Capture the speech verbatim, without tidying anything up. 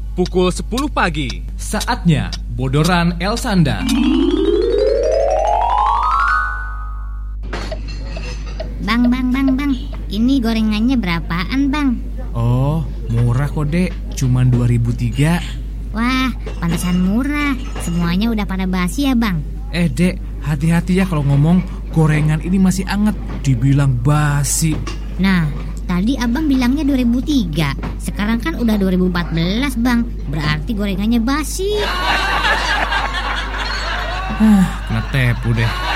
pukul sepuluh pagi. Saatnya Bodoran Elsanda. Bang, bang, bang, bang. Ini gorengannya berapaan, bang? Oh, murah kok, Dek. Cuman dua ribu tiga. Wah, pantesan murah. Semuanya udah pada basi ya, bang? Eh, Dek, hati-hati ya kalau ngomong. Gorengan ini masih anget. Dibilang basi. Nah, tadi abang bilangnya dua ribu tiga. Sekarang kan udah dua ribu empat belas, bang. Berarti gorengannya basi. Ah, kena tepu deh.